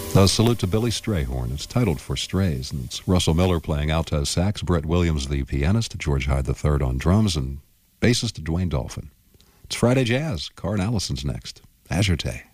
A salute to Billy Strayhorn. It's titled For Strays, and it's Russell Miller playing alto sax, Brett Williams the pianist, George Hyde III on drums, and bassist Dwayne Dolphin. It's Friday Jazz. Carn Allison's next. Azure Tay.